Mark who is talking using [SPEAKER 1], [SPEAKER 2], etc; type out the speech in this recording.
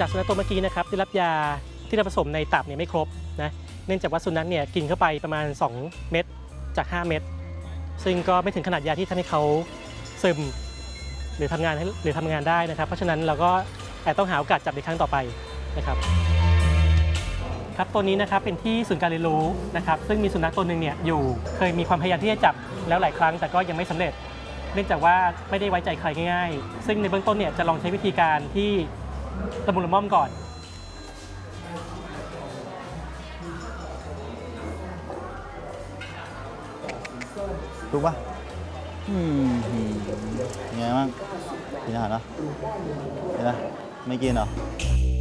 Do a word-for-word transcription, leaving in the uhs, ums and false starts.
[SPEAKER 1] จากสุนัขตัวเมื่อกี้นะครับได้รับยาที่เราผสมในตับเนี่ยไม่ครบนะเนื่องจากว่าสุนัขเนี่ยกินเข้าไปประมาณสองเม็ดจากห้าเม็ดซึ่งก็ไม่ถึงขนาดยาที่ทำให้เขาซึมหรือทำงานให้หรือทำงานได้นะครับเพราะฉะนั้นเราก็อาจต้องหาโอกาสจับในครั้งต่อไปนะครับครับตัวนี้นะครับเป็นที่ศูนย์การเรียนรู้นะครับซึ่งมีสุนัขตัวหนึ่งเนี่ยอยู่เคยมีความพยายามที่จะจับแล้วหลายครั้งแต่ก็ยังไม่สำเร็จเนื่องจากว่าไม่ได้ไว้ใจใครง่ายๆซึ่งในเบื้องต้นเนี่ยจะลองใช้วิธีการที่ละมุนละม่อมก่อน
[SPEAKER 2] ถูกปะอืมยังไงบ้างกินอาหารเหรอกินนะไม่กินเหรอ